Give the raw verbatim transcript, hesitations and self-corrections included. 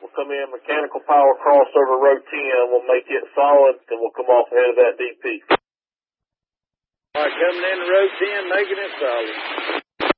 will come in, mechanical power crossover row ten, we'll make it solid, and we'll come off ahead of that D P. All right, coming in row ten, making it solid.